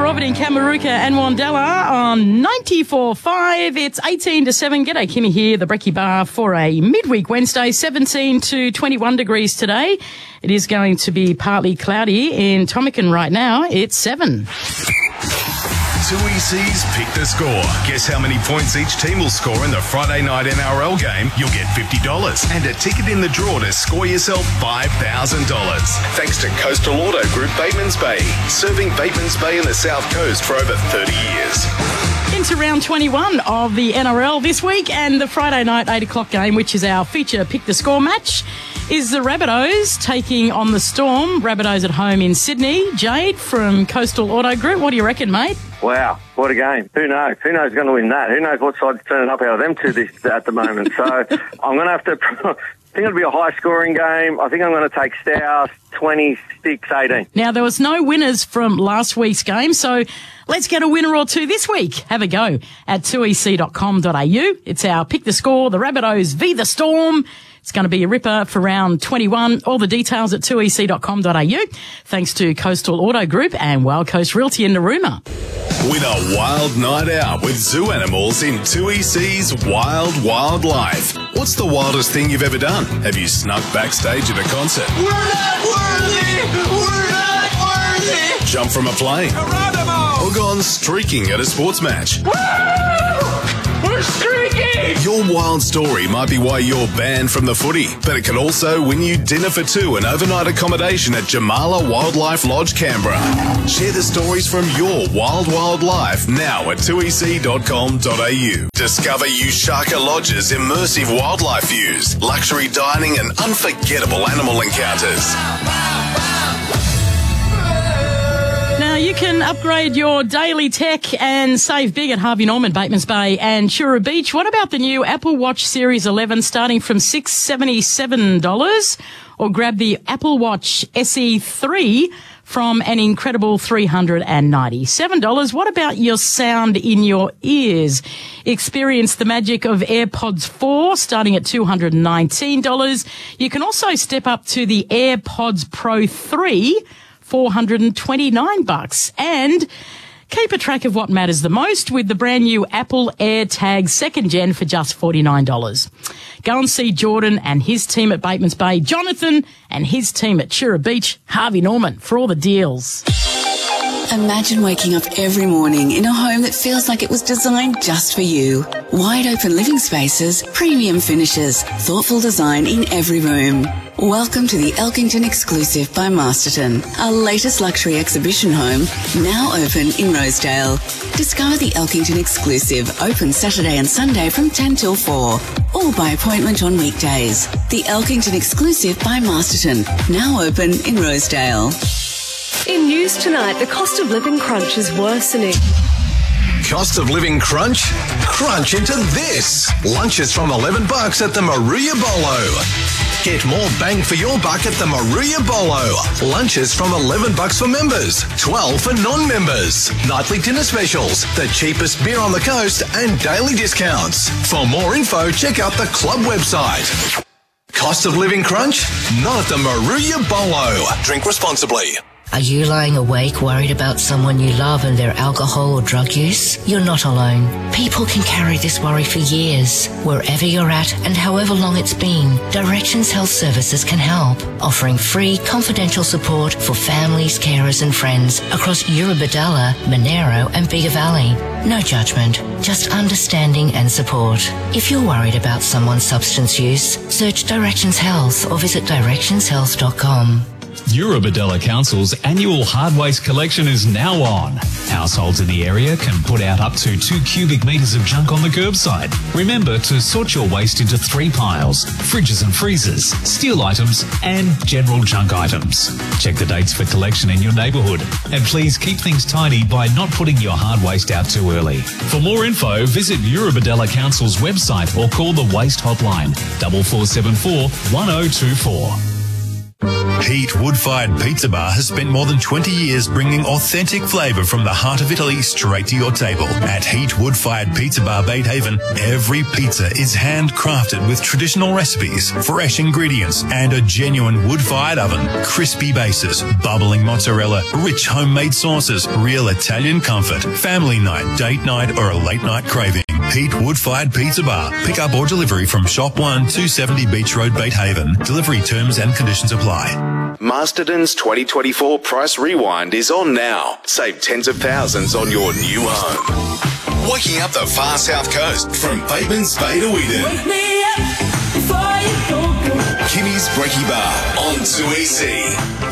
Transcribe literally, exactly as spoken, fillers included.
Robert in Kamaruka and Wandella on ninety-four point five. It's eighteen to seven. G'day, Kimmy here, the Brekkie Bar for a midweek Wednesday, seventeen to twenty-one degrees today. It is going to be partly cloudy in Tomakin right now. It's seven. two E C's Pick the Score. Guess how many points each team will score in the Friday night N R L game? You'll get fifty dollars and a ticket in the draw to score yourself five thousand dollars. Thanks to Coastal Auto Group Batemans Bay, serving Batemans Bay and the South Coast for over thirty years. Into round twenty-one of the N R L this week, and the Friday night eight o'clock game, which is our feature Pick the Score match, is the Rabbitohs taking on the Storm. Rabbitohs at home in Sydney. Jade from Coastal Auto Group, what do you reckon, mate? Wow, what a game. Who knows? Who knows going to win that? Who knows what side's turning up out of them two this, at the moment? So I'm going to have to... I think it'll be a high-scoring game. I think I'm going to take Stowers twenty-six eighteen. Now, there was no winners from last week's game, so let's get a winner or two this week. Have a go at two e c dot com dot a u. It's our Pick the Score, the Rabbitohs v the Storm. It's going to be a ripper for round twenty-one. All the details at two e c dot com dot a u. Thanks to Coastal Auto Group and Wild Coast Realty in Narooma. Win a wild night out with zoo animals in two E C's Wild Wildlife. What's the wildest thing you've ever done? Have you snuck backstage at a concert? We're not worthy! We're not worthy! Jumped from a plane? Geronimo! Or gone streaking at a sports match? Woo! We're streaking! Your wild story might be why you're banned from the footy, but it can also win you dinner for two and overnight accommodation at Jamala Wildlife Lodge, Canberra. Share the stories from your wild wildlife now at two e c dot com dot a u. Discover Ushaka Lodge's immersive wildlife views, luxury dining and unforgettable animal encounters. Now, you can upgrade your daily tech and save big at Harvey Norman, Batemans Bay and Shura Beach. What about the new Apple Watch Series eleven starting from six hundred seventy-seven dollars? Or grab the Apple Watch S E three from an incredible three hundred ninety-seven dollars. What about your sound in your ears? Experience the magic of AirPods four starting at two hundred nineteen dollars. You can also step up to the AirPods Pro three, four hundred twenty-nine bucks. And keep a track of what matters the most with the brand new Apple AirTag second gen for just forty-nine dollars. Go and see Jordan and his team at Batemans Bay, Jonathan and his team at Shura Beach, Harvey Norman, for all the deals. Imagine waking up every morning in a home that feels like it was designed just for you. Wide open living spaces, premium finishes, thoughtful design in every room. Welcome to the Elkington Exclusive by Masterton, our latest luxury exhibition home, now open in Rosedale. Discover the Elkington Exclusive, open Saturday and Sunday from ten till four, or by appointment on weekdays. The Elkington Exclusive by Masterton, now open in Rosedale. In news tonight, the cost of living crunch is worsening. Cost of living crunch? Crunch into this. Lunches from eleven bucks at the Maruya Bolo. Get more bang for your buck at the Maruya Bolo. Lunches from eleven bucks for members, twelve for non-members. Nightly dinner specials, the cheapest beer on the coast and daily discounts. For more info, check out the club website. Cost of living crunch? Not at the Maruya Bolo. Drink responsibly. Are you lying awake worried about someone you love and their alcohol or drug use? You're not alone. People can carry this worry for years. Wherever you're at and however long it's been, Directions Health Services can help, offering free confidential support for families, carers and friends across Eurobodalla, Monero and Bega Valley. No judgment, just understanding and support. If you're worried about someone's substance use, search Directions Health or visit directions health dot com. Eurobodalla Council's annual hard waste collection is now on. Households in the area can put out up to two cubic metres of junk on the curbside. Remember to sort your waste into three piles: fridges and freezers, steel items and general junk items. Check the dates for collection in your neighbourhood. And please keep things tidy by not putting your hard waste out too early. For more info, visit Eurobodalla Council's website or call the Waste Hotline, four four seven four, one oh two four. Heat Wood-Fired Pizza Bar has spent more than twenty years bringing authentic flavour from the heart of Italy straight to your table. At Heat Wood-Fired Pizza Bar Beethaven, every pizza is handcrafted with traditional recipes, fresh ingredients, and a genuine wood-fired oven. Crispy bases, bubbling mozzarella, rich homemade sauces, real Italian comfort. Family night, date night, or a late night craving. Heat Wood-Fired Pizza Bar. Pick up or delivery from Shop one, two seventy Beach Road, Beethaven. Delivery terms and conditions apply. Masterton's twenty twenty-four Price Rewind is on now. Save tens of thousands on your new home. Waking up the far south coast from Bateman's Bay to Eden. Wake me up before you go. Kimmy's Brekkie Bar on two E C.